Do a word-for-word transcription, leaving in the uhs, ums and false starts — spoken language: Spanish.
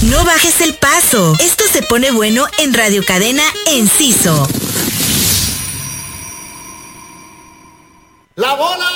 No bajes el paso. Esto se pone bueno en Radio Cadena Enciso. La bola